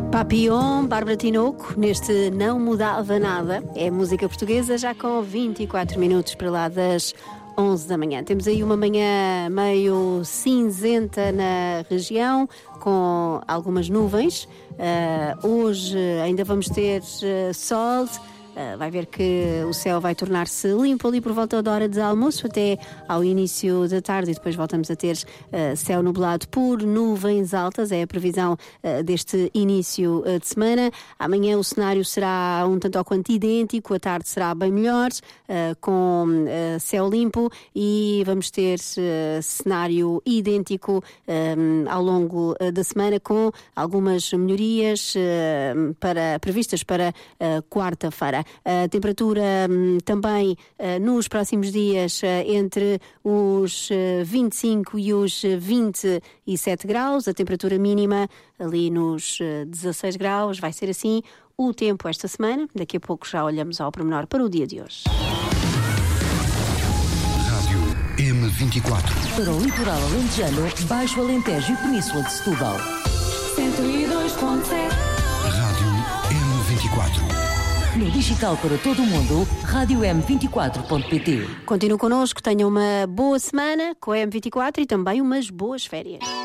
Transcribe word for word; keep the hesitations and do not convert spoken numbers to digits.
Papillon, Bárbara Tinoco, neste Não Mudava Nada. É música portuguesa, já com vinte e quatro minutos para lá das onze da manhã. Temos aí uma manhã meio cinzenta na região, com algumas nuvens. Uh, hoje ainda vamos ter uh, sol. Uh, vai ver que o céu vai tornar-se limpo ali por volta da hora de almoço até ao início da tarde, e depois voltamos a ter uh, céu nublado por nuvens altas. É a previsão uh, deste início uh, de semana. Amanhã o cenário será um tanto ao quanto idêntico, a tarde será bem melhor, uh, com uh, céu limpo, e vamos ter uh, cenário idêntico um, ao longo uh, da semana, com algumas melhorias uh, para, previstas para uh, quarta-feira. A temperatura hum, também uh, nos próximos dias uh, entre os uh, vinte e cinco e os vinte e sete graus, a temperatura mínima ali nos uh, dezasseis graus. Vai ser assim o tempo esta semana. Daqui a pouco já olhamos ao pormenor para o dia de hoje. Rádio M vinte e quatro. Para o litoral alentejano, Baixo Alentejo e Península de Setúbal. cento e dois ponto sete. Rádio M vinte e quatro. No digital para todo o mundo, rádio m vinte e quatro ponto pt. Continue connosco, tenha uma boa semana com a M vinte e quatro e também umas boas férias.